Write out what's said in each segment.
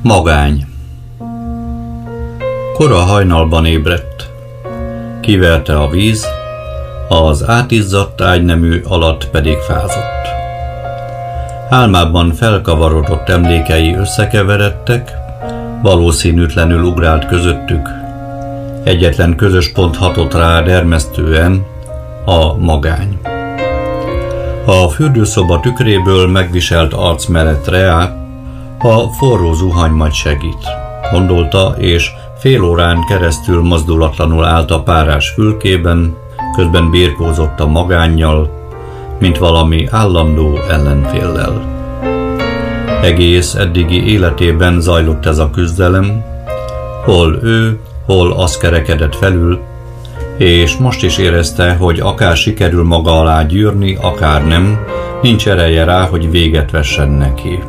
Magány. Kora hajnalban ébredt. Kiverte a víz, az átizzadt ágynemű alatt pedig fázott. Álmában felkavarodott emlékei összekeveredtek, valószínűtlenül ugrált közöttük. Egyetlen közös pont hatott rá dermesztően, a magány. A fürdőszoba tükréből megviselt arc merett rá, a forró zuhany majd segít, gondolta, és fél órán keresztül mozdulatlanul állt a párás fülkében, közben birkózott a magánnyal, mint valami állandó ellenféllel. Egész eddigi életében zajlott ez a küzdelem, hol ő, hol az kerekedett felül, és most is érezte, hogy akár sikerül maga alá gyűrni, akár nem, nincs ereje rá, hogy véget vessen neki.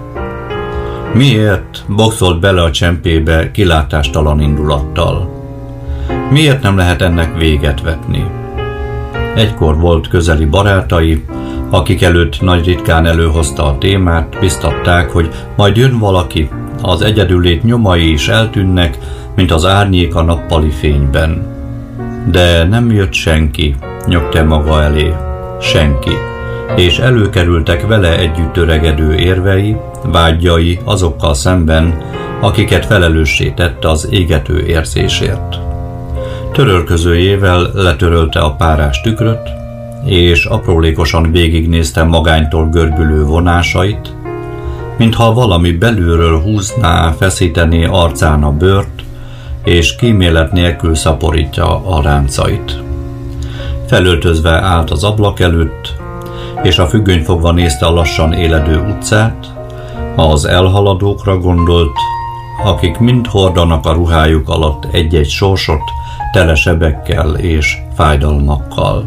Miért boxolt bele a csempébe kilátástalan indulattal? Miért nem lehet ennek véget vetni? Egykor volt közeli barátai, akik előtt nagy ritkán előhozta a témát, biztatták, hogy majd jön valaki, az egyedüllét nyomai is eltűnnek, mint az árnyék a nappali fényben. De nem jött senki, nyögte maga elé, senki, és előkerültek vele együtt öregedő érvei, vágyai azokkal szemben, akiket felelőssé tette az égető érzésért. Törölközőjével letörölte a párás tükröt, és aprólékosan végignézte magánytól görbülő vonásait, mintha valami belülről húzná, feszítené arcán a bőrt, és kímélet nélkül szaporítja a ráncait. Felöltözve állt az ablak előtt, és a függönyfogva nézte a lassan éledő utcát, az elhaladókra gondolt, akik mind hordanak a ruhájuk alatt egy-egy sorsot, tele sebekkel és fájdalmakkal.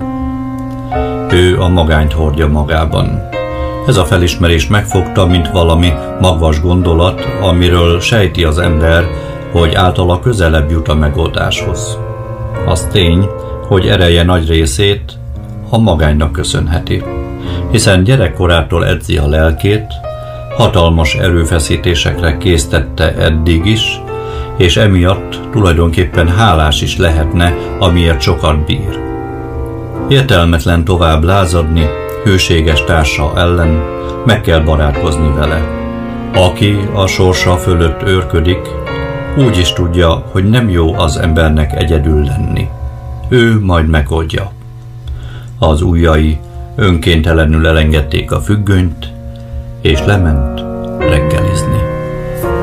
Ő a magányt hordja magában. Ez a felismerés megfogta, mint valami magvas gondolat, amiről sejti az ember, hogy általa közelebb jut a megoldáshoz. Az tény, hogy ereje nagy részét a magánynak köszönheti, hiszen gyerekkorától edzi a lelkét, hatalmas erőfeszítésekre késztette eddig is, és emiatt tulajdonképpen hálás is lehetne, amiért sokat bír. Értelmetlen tovább lázadni, hőséges társa ellen, meg kell barátkozni vele. Aki a sorsa fölött őrködik, úgy is tudja, hogy nem jó az embernek egyedül lenni. Ő majd megoldja. Az ujjai önkéntelenül elengedték a függönyt, és lement reggel.